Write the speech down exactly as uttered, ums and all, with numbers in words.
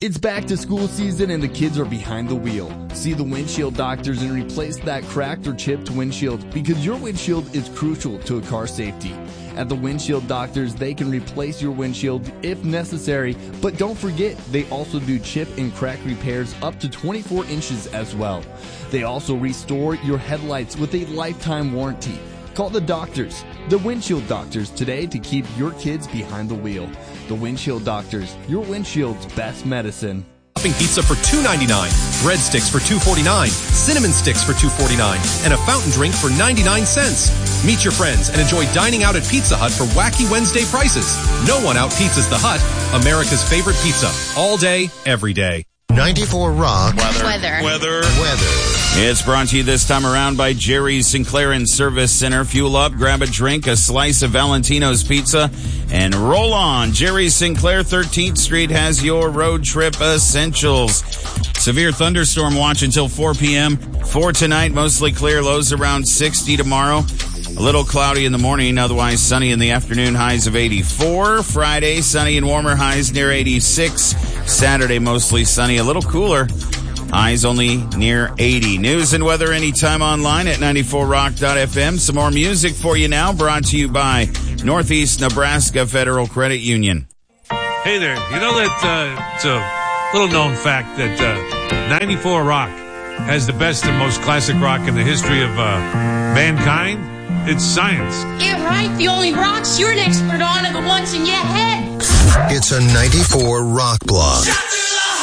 It's back to school season and the kids are behind the wheel. See the windshield doctors and replace that cracked or chipped windshield because your windshield is crucial to a car safety. At the windshield doctors, they can replace your windshield if necessary, but don't forget, they also do chip and crack repairs up to twenty-four inches as well. They also restore your headlights with a lifetime warranty. Call the doctors, the windshield doctors, today to keep your kids behind the wheel. The windshield doctors, your windshield's best medicine. Pizza for two ninety-nine, breadsticks for two forty-nine, cinnamon sticks for two forty-nine, and a fountain drink for ninety-nine cents. Meet your friends and enjoy dining out at Pizza Hut for wacky Wednesday prices. No one out pizzas the Hut, America's favorite pizza, all day, every day. ninety-four Rock. Weather. Weather. Weather. Weather. It's brought to you this time around by Jerry's Sinclair and Service Center. Fuel up, grab a drink, a slice of Valentino's pizza, and roll on. Jerry's Sinclair, thirteenth Street has your road trip essentials. Severe thunderstorm watch until four p.m. For tonight, mostly clear, lows around sixty tomorrow. A little cloudy in the morning, otherwise sunny in the afternoon, highs of eighty-four. Friday, sunny and warmer, highs near eighty-six. Saturday, mostly sunny, a little cooler. Highs only near eighty. News and weather anytime online at ninety-four rock dot f m. Some more music for you now, brought to you by Northeast Nebraska Federal Credit Union. Hey there, you know that uh, it's a little-known fact that uh, ninety-four Rock has the best and most classic rock in the history of uh, mankind? It's science. Yeah, right. The only rocks you're an expert on are the ones in your head. It's a ninety-four Rock Block.